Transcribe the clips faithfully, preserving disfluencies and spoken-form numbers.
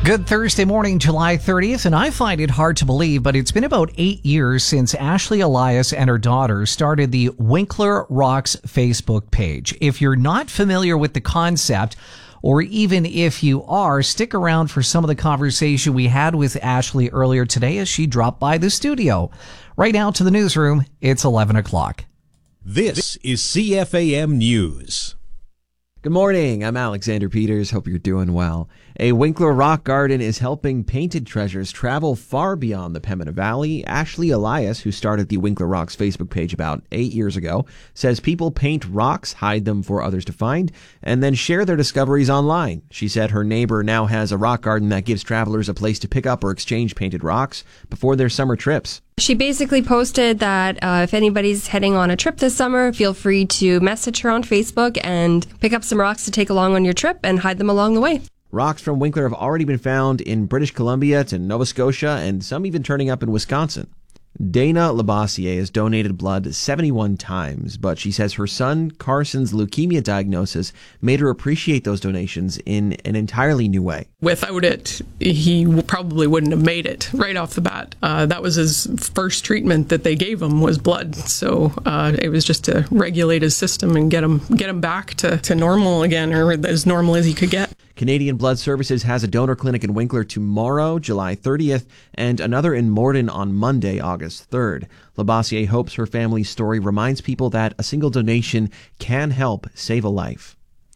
Good Thursday morning, July thirtieth, and I find it hard to believe, but it's been about eight years since Ashley Elias and her daughter started the Winkler Rocks Facebook page. If you're not familiar with the concept, or even if you are, stick around for some of the conversation we had with Ashley earlier today as she dropped by the studio. Right now to the newsroom, it's eleven o'clock. This is C F A M News. Good morning, I'm Alexander Peters. Hope you're doing well. A Winkler Rock Garden is helping painted treasures travel far beyond the Pembina Valley. Ashley Elias, who started the Winkler Rocks Facebook page about eight years ago, says people paint rocks, hide them for others to find, and then share their discoveries online. She said her neighbor now has a rock garden that gives travelers a place to pick up or exchange painted rocks before their summer trips. She basically posted that uh, if anybody's heading on a trip this summer, feel free to message her on Facebook and pick up some rocks to take along on your trip and hide them along the way. Rocks from Winkler have already been found in British Columbia to Nova Scotia, and some even turning up in Wisconsin. Dana Labossiere has donated blood seventy-one times, but she says her son Carson's leukemia diagnosis made her appreciate those donations in an entirely new way. Without it, he probably wouldn't have made it right off the bat. Uh, that was his first treatment that they gave him was blood. So uh, it was just to regulate his system and get him get him back to, to normal again, or as normal as he could get. Canadian Blood Services has a donor clinic in Winkler tomorrow, July thirtieth, and another in Morden on Monday, August third. Labossiere hopes her family's story reminds people that a single donation can help save a life.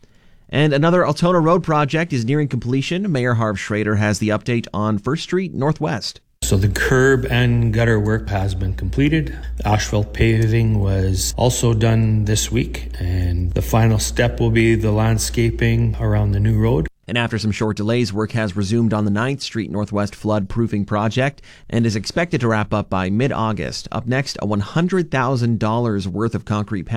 And another Altona Road project is nearing completion. Mayor Harv Schrader has the update on First Street Northwest. So the curb and gutter work has been completed. Asphalt paving was also done this week, and the final step will be the landscaping around the new road. And after some short delays, work has resumed on the ninth Street Northwest flood proofing project and is expected to wrap up by mid-August. Up next, a one hundred thousand dollars worth of concrete